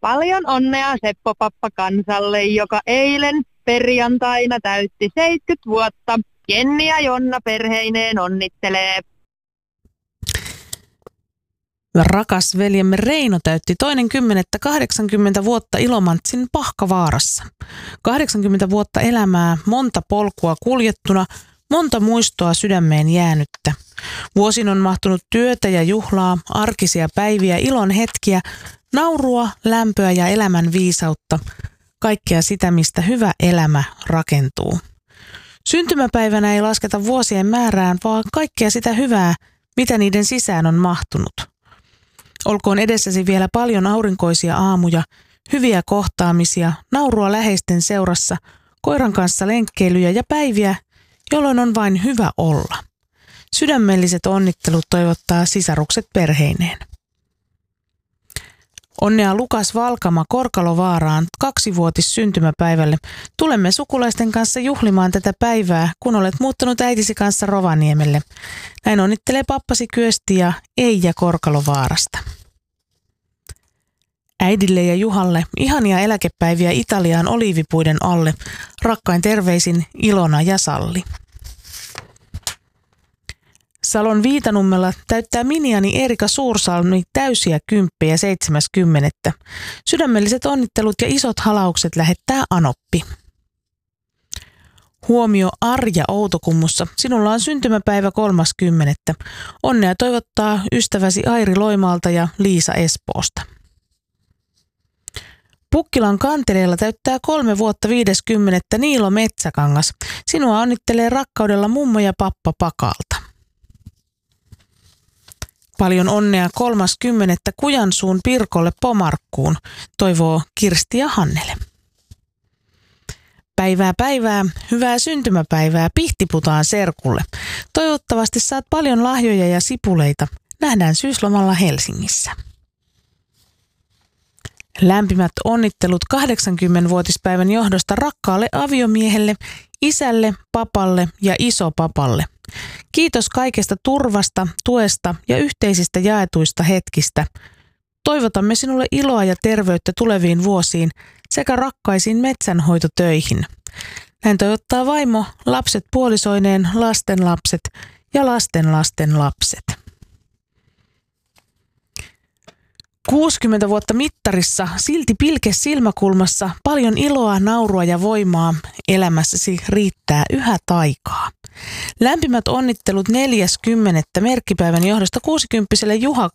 Paljon onnea Seppo-pappa kansalle, joka eilen perjantaina täytti 70 vuotta. Jenni ja Jonna perheineen onnittelee. Rakas veljemme Reino täytti 2.10. 80 vuotta Ilomantsin Pahkavaarassa. 80 vuotta elämää, monta polkua kuljettuna, monta muistoa sydämeen jäänyttä. Vuosin on mahtunut työtä ja juhlaa, arkisia päiviä, ilon hetkiä, naurua, lämpöä ja elämän viisautta. Kaikkea sitä, mistä hyvä elämä rakentuu. Syntymäpäivänä ei lasketa vuosien määrään, vaan kaikkea sitä hyvää, mitä niiden sisään on mahtunut. Olkoon edessäsi vielä paljon aurinkoisia aamuja, hyviä kohtaamisia, naurua läheisten seurassa, koiran kanssa lenkkeilyjä ja päiviä, jolloin on vain hyvä olla. Sydämelliset onnittelut toivottaa sisarukset perheineen. Onnea Lukas Valkama Korkalovaaraan 2-vuotis syntymäpäivälle. Tulemme sukulaisten kanssa juhlimaan tätä päivää, kun olet muuttanut äitisi kanssa Rovaniemelle. Näin onnittelee pappasi Kyösti ja Eija Korkalovaarasta. Äidille ja Juhalle ihania eläkepäiviä Italiaan oliivipuiden alle. Rakkain terveisin Ilona ja Salli. Salon Viitanummella täyttää miniani Erika Suursalmi täysiä 10.70. Sydämelliset onnittelut ja isot halaukset lähettää Anoppi. Huomio Arja Outokummussa. Sinulla on syntymäpäivä 30. Onnea toivottaa ystäväsi Airi Loimaalta ja Liisa Espoosta. Pukkilan Kanteleella täyttää 3 vuotta 50. Niilo Metsäkangas. Sinua onnittelee rakkaudella mummo ja pappa Pakalta. Paljon onnea 30. Kujansuun Pirkolle Pomarkkuun, toivoo Kirsti ja Hannele. Päivää, hyvää syntymäpäivää Pihtiputaan serkulle. Toivottavasti saat paljon lahjoja ja sipuleita. Nähdään syyslomalla Helsingissä. Lämpimät onnittelut 80-vuotispäivän johdosta rakkaalle aviomiehelle, isälle, papalle ja isopapalle. Kiitos kaikesta turvasta, tuesta ja yhteisistä jaetuista hetkistä. Toivotamme sinulle iloa ja terveyttä tuleviin vuosiin sekä rakkaisiin metsänhoitotöihin. Näin toivottaa vaimo, lapset puolisoineen, lastenlapset ja lastenlasten lapset. 60 vuotta mittarissa, silti pilke silmäkulmassa, paljon iloa, naurua ja voimaa. Elämässäsi riittää yhä taikaa. Lämpimät onnittelut 40. merkkipäivän johdosta 60-vuotiaalle Juha